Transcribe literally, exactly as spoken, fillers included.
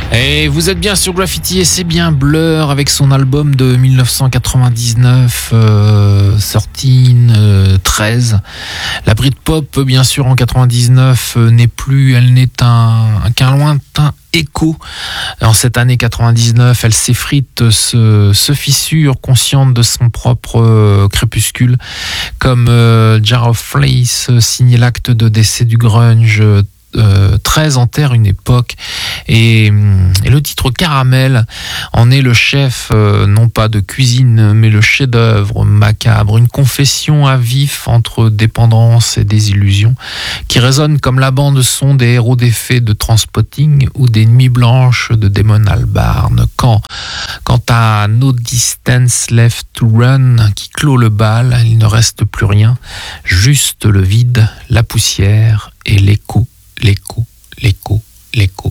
Et vous êtes bien sur Graffiti et c'est bien Blur avec son album de dix-neuf cent quatre-vingt-dix-neuf, euh, sorti euh, treize. La Britpop, bien sûr, en quatre-vingt-dix-neuf, euh, n'est plus, elle n'est un, qu'un lointain écho. En cette année quatre-vingt-dix-neuf, elle s'effrite, se, se fissure, consciente de son propre euh, crépuscule, comme euh, Jar of Fleece signait l'acte de décès du grunge. Euh, treize enterre une époque et, et le titre Caramel en est le chef, euh, non pas de cuisine mais le chef-d'œuvre macabre, une confession à vif entre dépendance et désillusion qui résonne comme la bande son des héros des fées de Transpotting ou des nuits blanches de Damon Albarn. Quand, quant à No Distance Left to Run qui clôt le bal, il ne reste plus rien, juste le vide, la poussière et l'écho. L'écho, l'écho, l'écho.